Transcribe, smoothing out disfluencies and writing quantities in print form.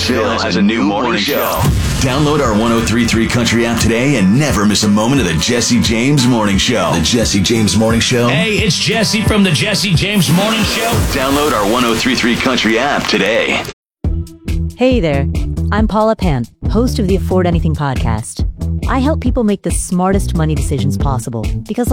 Nashville has a new morning show. Download our 103.3 Country app today and never miss a moment of the Jesse James Morning Show. The Jesse James Morning Show. Hey, it's Jesse from the Jesse James Morning Show. Download our 103.3 Country app today. Hey there, I'm Paula Pant, host of the Afford Anything podcast. I help people make the smartest money decisions possible because